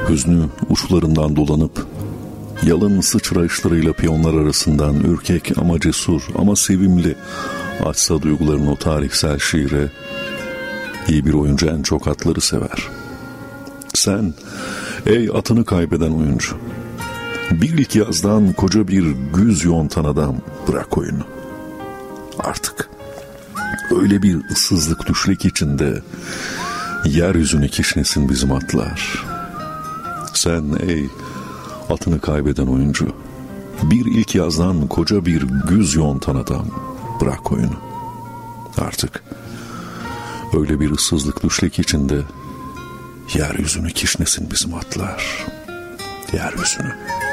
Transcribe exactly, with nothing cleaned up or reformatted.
Hüznü uçlarından dolanıp yalın sıçrayışlarıyla piyonlar arasından ürkek ama cesur ama sevimli açsa duyguların o tarihsel şiire, iyi bir oyuncu en çok atları sever. Sen ey atını kaybeden oyuncu, bir ilk yazdan koca bir güz yontan adam, bırak oyunu. Artık öyle bir ıssızlık düşlek içinde yeryüzüne kişnesin bizim atlar. Sen ey atını kaybeden oyuncu, bir ilk yazdan koca bir güz yontan adam, bırak oyunu. Artık öyle bir ıssızlık düşlek içinde yeryüzünü kişnesin bizim atlar. Yeryüzünü.